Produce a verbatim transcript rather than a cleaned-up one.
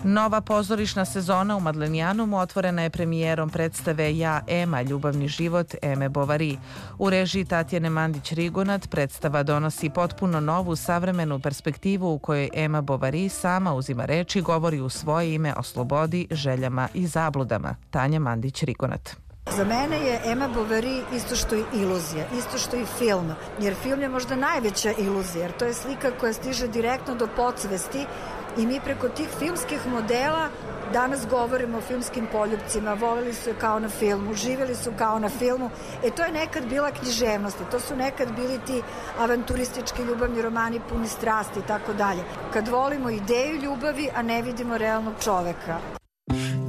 Nova pozorišna sezona u Madlenijanumu otvorena je premijerom predstave Ja, Ema, ljubavni život Eme Bovary. U režiji Tatjane Mandić-Rigonat predstava donosi potpuno novu savremenu perspektivu u kojoj Ema Bovary sama uzima reč i govori u svoje ime o slobodi, željama i zabludama. Tanja Mandić-Rigonat. Za mene je Ema Bovary isto što i iluzija, isto što i film, jer film je možda najveća iluzija, jer to je slika koja stiže direktno do podsvesti i mi preko tih filmskih modela danas govorimo o filmskim poljupcima, voleli su je kao na filmu, živjeli su kao na filmu. E to je nekad bila književnost, to su nekad bili ti avanturistički ljubavni romani puni strasti i tako dalje. Kad volimo ideju ljubavi, a ne vidimo realnog čoveka.